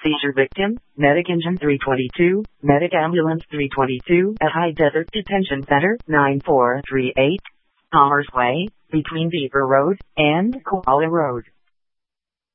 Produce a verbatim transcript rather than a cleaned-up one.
seizure victim, Medic Engine three twenty-two, Medic Ambulance three twenty-two at High Desert Detention Center, nine four three eight Commerce Way, between Beaver Road and Koala Road.